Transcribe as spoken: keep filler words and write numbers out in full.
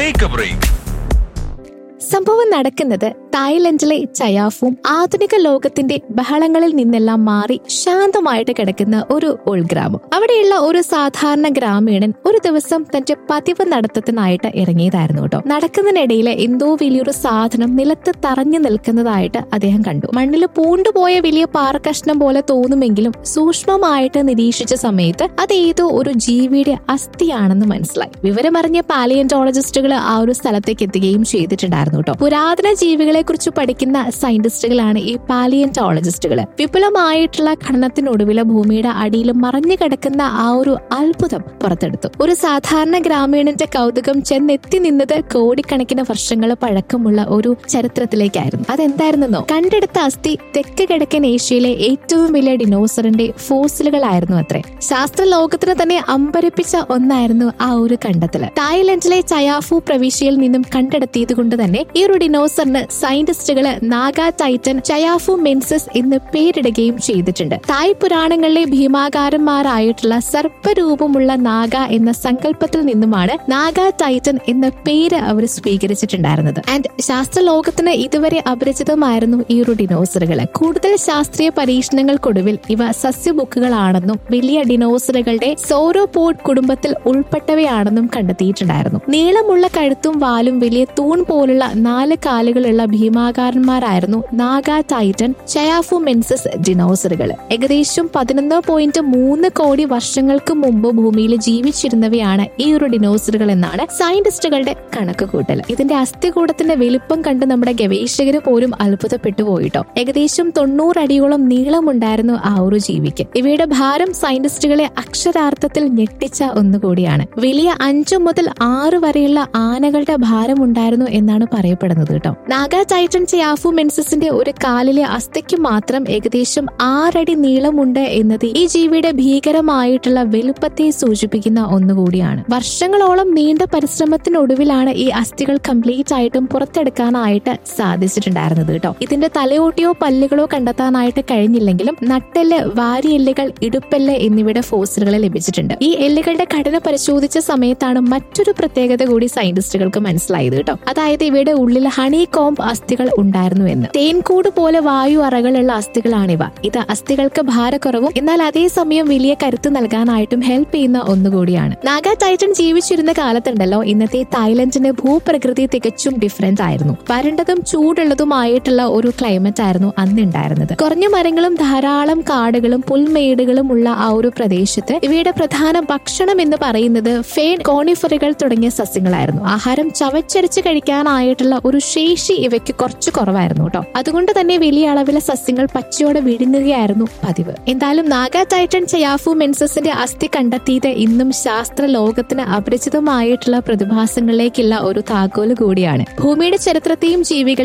Take a break. സംഭവം നടക്കുന്നത് തായ്ലൻഡിലെ ചയാഫും ആധുനിക ലോകത്തിന്റെ ബഹളങ്ങളിൽ നിന്നെല്ലാം മാറി ശാന്തമായിട്ട് കിടക്കുന്ന ഒരു ഉൾഗ്രാമം. അവിടെയുള്ള ഒരു സാധാരണ ഗ്രാമീണൻ ഒരു ദിവസം തന്റെ പതിവ് നടത്തത്തിനായിട്ട് ഇറങ്ങിയതായിരുന്നു കേട്ടോ. നടക്കുന്നതിനിടയിൽ എന്തോ വലിയൊരു സാധനം നിലത്ത് തറഞ്ഞു നിൽക്കുന്നതായിട്ട് അദ്ദേഹം കണ്ടു. മണ്ണിൽ പൂണ്ടുപോയ വലിയ പാറക്കഷ്ണം പോലെ തോന്നുമെങ്കിലും സൂക്ഷ്മമായിട്ട് നിരീക്ഷിച്ച സമയത്ത് അത് ഏതോ ഒരു ജീവിയുടെ അസ്ഥിയാണെന്ന് മനസ്സിലായി. വിവരമറിഞ്ഞ പാലിയന്റോളജിസ്റ്റുകൾ ആ ഒരു സ്ഥലത്തേക്ക് എത്തുകയും ചെയ്തിട്ടുണ്ടായിരുന്നു. പുരാതന ജീവികളെ കുറിച്ച് പഠിക്കുന്ന സയന്റിസ്റ്റുകളാണ് ഈ പാലിയന്റോളജിസ്റ്റുകൾ. വിപുലമായിട്ടുള്ള ഖനനത്തിനൊടുവിൽ ഭൂമിയുടെ അടിയിൽ മറഞ്ഞു കിടക്കുന്ന ആ ഒരു അത്ഭുതം പുറത്തെടുത്തു. ഒരു സാധാരണ ഗ്രാമീണന്റെ കൗതുകം ചെന്നെത്തി നിന്നത് കോടിക്കണക്കിന് വർഷങ്ങൾ പഴക്കമുള്ള ഒരു ചരിത്രത്തിലേക്കായിരുന്നു. അതെന്തായിരുന്നോ? കണ്ടെടുത്ത അസ്ഥി തെക്ക് കിഴക്കൻ ഏഷ്യയിലെ ഏറ്റവും വലിയ ഡിനോസറിന്റെ ഫോസിലുകളായിരുന്നു അത്രേ. ശാസ്ത്ര ലോകത്തിന് തന്നെ അമ്പരപ്പിച്ച ഒന്നായിരുന്നു ആ ഒരു കണ്ടെത്തല്. തായ്ലൻഡിലെ ചയാഫു പ്രവിശ്യയിൽ നിന്നും കണ്ടെടുത്തിയത് കൊണ്ട് തന്നെ ഈ ഒരു ഡിനോസറിന് സയന്റിസ്റ്റുകള് നാഗ ടൈറ്റൻ ചയാഫു മെൻസിസ് എന്ന് പേരിടുകയും ചെയ്തിട്ടുണ്ട്. തായ് പുരാണങ്ങളിലെ ഭീമാകാരന്മാരായിട്ടുള്ള സർപ്പരൂപമുള്ള നാഗ എന്ന സങ്കല്പത്തിൽ നിന്നുമാണ് നാഗ ടൈറ്റൻ എന്ന പേര് അവർ സ്വീകരിച്ചിട്ടുണ്ടായിരുന്നത്. ആൻഡ് ശാസ്ത്ര ലോകത്തിന് ഇതുവരെ അപരിചിതമായിരുന്നു ഈ ഒരു ഡിനോസറുകൾ. കൂടുതൽ ശാസ്ത്രീയ പരീക്ഷണങ്ങൾക്കൊടുവിൽ ഇവ സസ്യബുക്കുകളാണെന്നും വലിയ ഡിനോസറുകളുടെ സോറോപോഡ് കുടുംബത്തിൽ ഉൾപ്പെട്ടവയാണെന്നും കണ്ടെത്തിയിട്ടുണ്ടായിരുന്നു. നീളമുള്ള കഴുത്തും വാലും വലിയ തൂൺ പോലുള്ള നാല് കാലുകളുള്ള ഭീമാകാരന്മാരായിരുന്നു നാഗ ടൈറ്റൻ ചയാഫു മെൻസിസ് ഡിനോസറുകൾ. ഏകദേശം പതിനൊന്ന് പോയിന്റ് മൂന്ന് കോടി വർഷങ്ങൾക്ക് മുമ്പ് ഭൂമിയിൽ ജീവിച്ചിരുന്നവയാണ് ഈ ഒരു ഡിനോസറുകൾ എന്നാണ് സയന്റിസ്റ്റുകളുടെ കണക്കുകൂട്ടൽ. ഇതിന്റെ അസ്ഥികൂടത്തിന്റെ വലിപ്പം കണ്ട് നമ്മുടെ ഗവേഷകര് പോലും അത്ഭുതപ്പെട്ടു പോയിട്ടോ. ഏകദേശം തൊണ്ണൂറ് അടിയോളം നീളമുണ്ടായിരുന്നു ആ ഒരു ജീവിക്ക്. ഇവയുടെ ഭാരം സയന്റിസ്റ്റുകളെ അക്ഷരാർത്ഥത്തിൽ ഞെട്ടിച്ച ഒന്നുകൂടിയാണ്. വലിയ അഞ്ചു മുതൽ ആറ് വരെയുള്ള ആനകളുടെ ഭാരം ഉണ്ടായിരുന്നു എന്നാണ് പറയപ്പെടുന്നത് കേട്ടോ. നാഗ ടൈറ്റൻ ചയാഫു മെൻസിസിന്റെ ഒരു കാലിലെ അസ്ഥിക്ക് മാത്രം ഏകദേശം ആറടി നീളമുണ്ട് എന്നത് ഈ ജീവിയുടെ ഭീകരമായിട്ടുള്ള വലുപ്പത്തെ സൂചിപ്പിക്കുന്ന ഒന്നുകൂടിയാണ്. വർഷങ്ങളോളം നീണ്ട പരിശ്രമത്തിനൊടുവിലാണ് ഈ അസ്ഥികൾ കംപ്ലീറ്റ് ആയിട്ടും പുറത്തെടുക്കാനായിട്ട് സാധിച്ചിട്ടുണ്ടായിരുന്നത് കേട്ടോ. ഇതിന്റെ തലയോട്ടിയോ പല്ലുകളോ കണ്ടെത്താനായിട്ട് കഴിഞ്ഞില്ലെങ്കിലും നട്ടെല്ല്, വാരിയെല്ലുകൾ, ഇടുപ്പെല്ല് എന്നിവയുടെ ഫോസിലുകൾ ലഭിച്ചിട്ടുണ്ട്. ഈ എല്ലുകളുടെ ഘടന പരിശോധിച്ച സമയത്താണ് മറ്റൊരു പ്രത്യേകത കൂടി സയന്റിസ്റ്റുകൾക്ക് മനസ്സിലായത് കേട്ടോ. അതായത് ഇവയുടെ ഉള്ളിൽ ഹണി കോംബ് അസ്ഥികൾ ഉണ്ടായിരുന്നു എന്ന്. തേൻകൂട് പോലെ വായു അറകളുള്ള അസ്ഥികളാണിവ. ഇത് അസ്ഥികൾക്ക് ഭാരക്കുറവും എന്നാൽ അതേസമയം വലിയ കരുത്ത് നൽകാനായിട്ടും ഹെൽപ്പ് ചെയ്യുന്ന ഒന്നുകൂടിയാണ്. നാഗ ടൈറ്റൻ ജീവിച്ചിരുന്ന കാലത്തുണ്ടല്ലോ ഇന്നത്തെ തായ്ലൻഡിന്റെ ഭൂപ്രകൃതി തികച്ചും ഡിഫറൻറ്റ് ആയിരുന്നു. വരണ്ടതും ചൂടുള്ളതുമായിട്ടുള്ള ഒരു ക്ലൈമറ്റ് ആയിരുന്നു അന്നുണ്ടായിരുന്നത്. കുറഞ്ഞ മരങ്ങളും ധാരാളം കാടുകളും പുൽമേടുകളും ഉള്ള ആ ഒരു പ്രദേശത്ത് ഇവയുടെ പ്രധാന ഭക്ഷണം എന്ന് പറയുന്നത് ഫേൺ, കോണിഫറുകൾ തുടങ്ങിയ സസ്യങ്ങളായിരുന്നു. ആഹാരം ചവച്ചരിച്ച് കഴിക്കാനായിട്ടുള്ള ഒരു ശേഷി ഇവയ്ക്ക് കുറച്ച് കുറവായിരുന്നു കേട്ടോ. അതുകൊണ്ട് തന്നെ വലിയ അളവിലെ സസ്യങ്ങൾ പച്ചയോടെ വിഴുങ്ങുകയായിരുന്നു പതിവ്. എന്തായാലും നാഗ ടൈറ്റൻ ചയാഫു മെൻസിസിന്റെ അസ്ഥി കണ്ടെത്തിയത് ഇന്നും ശാസ്ത്ര ലോകത്തിന് അപരിചിതമായിട്ടുള്ള പ്രതിഭാസങ്ങളിലേക്കുള്ള ഒരു താക്കോല് കൂടിയാണ്. ഭൂമിയുടെ ചരിത്രത്തെയും ജീവികൾ